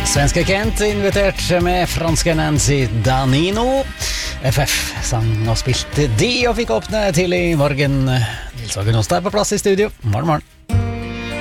Svenske Kent invitert med franske Nancy Danino. FF sang og spilte de og fikk åpne tidlig i morgen. Nils Åge Nostad på plass i studio. Morgen.